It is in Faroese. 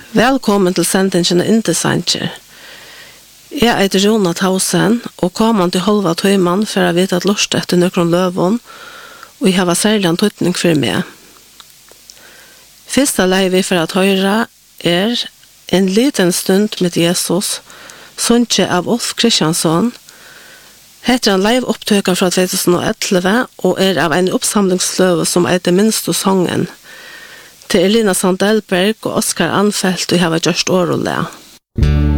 Velkommen til sendingen Inte Sanger. Jeg heter Rona Tausen, og kommer til halva tøyman for å vite at lort etter nøkron løvån, og jeg har særlig en tøytning for meg. Første leivi for at høyre en liten stund med Jesus, sunnkje av Ulf Kristiansson, heter en live-opptøker fra 2011, og av en oppsamlingsløve som heter Minst og Songen, til Elina Sandelberg og Oskar Anfelt, og jeg har gjort år og le.